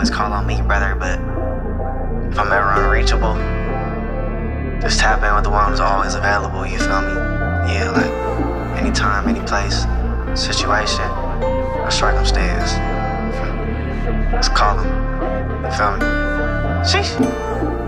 always call on me, brother, but if I'm ever unreachable, just tap in with the one who's always available, you feel me? Yeah, like, anytime, any place, situation, or circumstance. Just call him, you feel me? Sheesh.